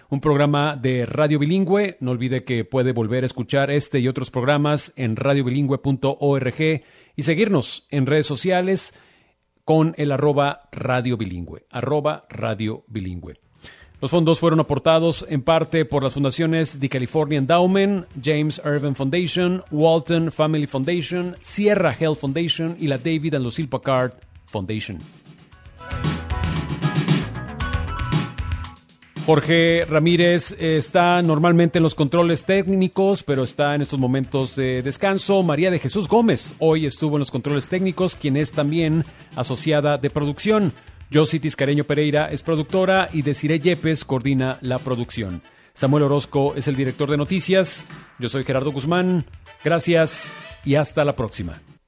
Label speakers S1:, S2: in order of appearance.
S1: un programa de Radio Bilingüe. No olvide que puede volver a escuchar este y otros programas en radiobilingüe.org y seguirnos en redes sociales con el @Radio Bilingüe, @Radio Bilingüe. Los fondos fueron aportados en parte por las fundaciones The California Endowment, James Irvine Foundation, Walton Family Foundation, Sierra Health Foundation y la David and Lucille Packard Foundation. Jorge Ramírez está normalmente en los controles técnicos, pero está en estos momentos de descanso. María de Jesús Gómez hoy estuvo en los controles técnicos, quien es también asociada de producción. Josie Tiscareño Pereira es productora y Desiree Yepes coordina la producción. Samuel Orozco es el director de noticias. Yo soy Gerardo Guzmán. Gracias y hasta la próxima.